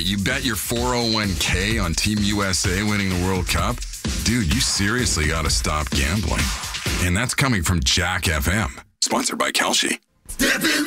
you bet your 401k on Team USA winning the World Cup? Dude, you seriously got to stop gambling. And that's coming from Jack FM, sponsored by Kalshi. Step in